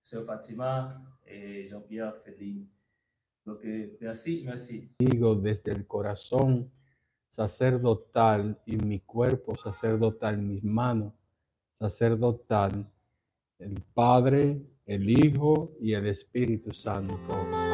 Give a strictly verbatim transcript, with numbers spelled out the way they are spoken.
Sœur Fatima, eh, Jean-Pierre Félix. Donc, euh, merci, merci. Digo desde el corazón sacerdotal y mi cuerpo sacerdotal, mis manos sacerdotal, el Padre, el Hijo y el Espíritu Santo.